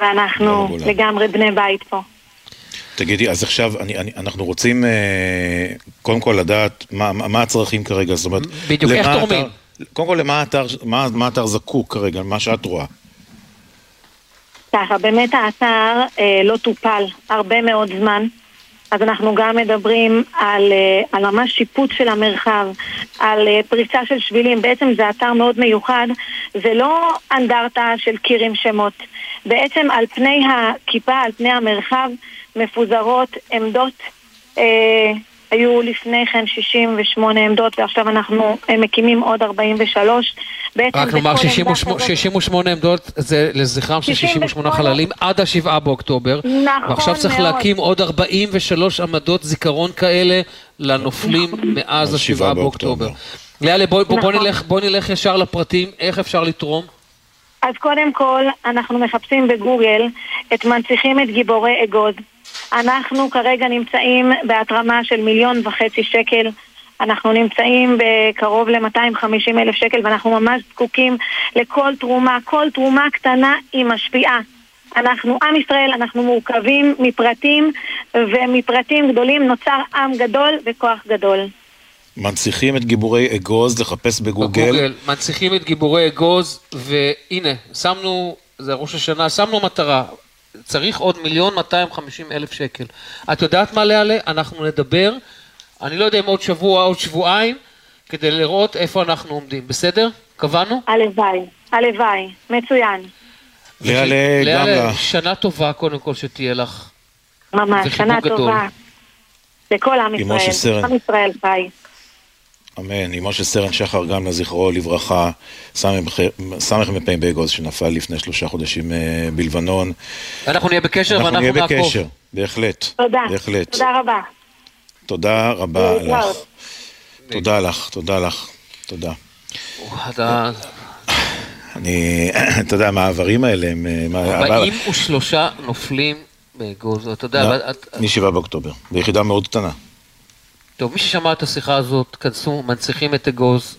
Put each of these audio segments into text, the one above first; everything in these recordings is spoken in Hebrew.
ואנחנו לגמרי בני בית פה. תגידי, אז עכשיו אנחנו רוצים קודם כל לדעת מה הצרכים כרגע, זאת אומרת, בדיוק, איך תורמים? קודם כל, מה האתר זקוק כרגע, מה שאת רואה? ככה, באמת האתר לא טופל הרבה מאוד זמן, אז אנחנו גם מדברים על ממש שיפוט של המרחב, על פריצה של שבילים. בעצם זה אתר מאוד מיוחד, זה לא אנדרטה של קירים שמות. בעצם על פני הכיפה, על פני המרחב, מפוזרות עמדות, היו לפני כן 68 עמדות, ועכשיו אנחנו מקימים עוד 43. רק לומר 68 עמדות זה לזכרם של 68 חללים עד ה7 באוקטובר. נכון, ועכשיו צריך להקים עוד 43 עמדות זיכרון כאלה לנופלים מאז ה7 באוקטובר. ליאלה, בוא נלך ישר לפרטים, איך אפשר לתרום? אז קודם כל אנחנו מחפשים בגוגל את מנציחים את גיבורי אגוז. אנחנו כרגע נמצאים בהתרמה של 1.5 מיליון שקל. אנחנו נמצאים בקרוב ל-250,000 שקל, ואנחנו ממש זקוקים לכל תרומה. כל תרומה קטנה היא משפיעה. אנחנו עם ישראל, אנחנו מורכבים מפרטים, ומפרטים גדולים נוצר עם גדול וכוח גדול. מנציחים את גיבורי אגוז, לחפש בגוגל. מנציחים את גיבורי אגוז, והנה, שמנו, זה ראש השנה, שמנו מטרה. צריך עוד 1,250,000 שקל. את יודעת מה להעלה? אנחנו נדבר, אני לא יודע אם עוד שבוע או עוד שבועיים, כדי לראות איפה אנחנו עומדים. בסדר? קבענו? הלוואי, מצוין. להעלה, שנה טובה קודם כל שתהיה לך. ממש, שנה טובה. לכל עם ישראל, עם ישראל חי. אמן. אמו של סרן שחר גם לזכרו לברכה, סמך מפעים באגוז שנפל לפני 3 חודשים בלבנון. אנחנו נהיה בקשר ואנחנו נעקוב. אנחנו נהיה בקשר, בהחלט. תודה. בהחלט. תודה רבה. תודה רבה לך. תודה לך, תודה לך. תודה. אתה יודע, המעברים האלה הם... 43 נופלים באגוז, אתה יודע... מ7 באוקטובר, ביחידה מאוד קטנה. טוב, מי ששמע את השיחה הזאת, כנסו, מנציחים את אגוז.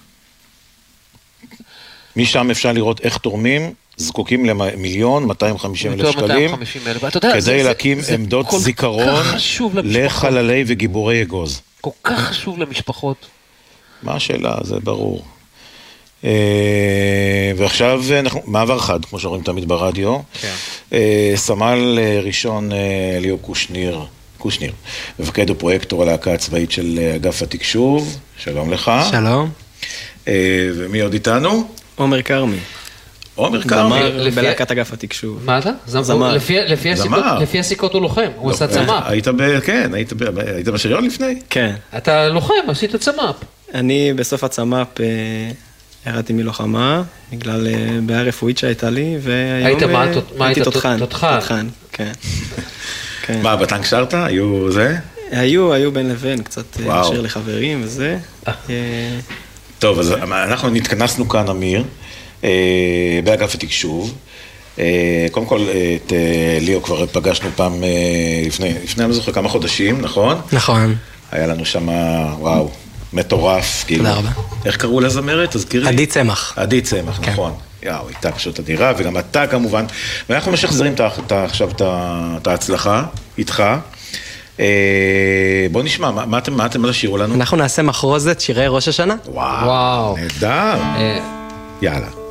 משם אפשר לראות איך תורמים, זקוקים ל1,250,000 שקלים, כדי להקים עמדות זיכרון לחללי וגיבורי אגוז. כל כך חשוב למשפחות. מה השאלה? זה ברור. ועכשיו אנחנו, מעבר חד, כמו שאומרים תמיד ברדיו, סמל ראשון ליאור קושניר, מפקד ופרויקטור הלהקה הצבאית של אגף התקשוב. שלום לך. שלום. ומי עוד איתנו? עומר כרמי. עומר כרמי. בלהקת אגף התקשוב. מה אתה? זמר. לפי הסיכות הוא לוחם, הוא עשה צמ"פ. היית בשריון לפני? כן. אתה לוחם, עשית צמ"פ. אני בסוף הצמ"פ ירדתי מלוחמה, בגלל בעיה רפואית שהייתה לי, והיום הייתי תותחן. תותחן, כן. מה, בטנק שרת? היו זה? היו בין לבין, קצת לשיר לחברים וזה. טוב, אז אנחנו נתכנסנו כאן, אמיר, באגף התקשוב. קודם כל, את ליאו כבר פגשנו פעם לפני, אני זוכר, כמה חודשים, נכון? נכון. היה לנו שם, וואו, מטורף. תודה רבה. איך קראו לזמרת? תזכירי. עדי צמח. עדי צמח, נכון. יאו, הייתה פשוט אדירה, וגם אתה כמובן. ואנחנו משחזרים עכשיו את ההצלחה איתך. בוא נשמע, מה אתם תשאירו לנו? אנחנו נעשה מחרוזת שירי ראש השנה. וואו, נהדר. יאללה.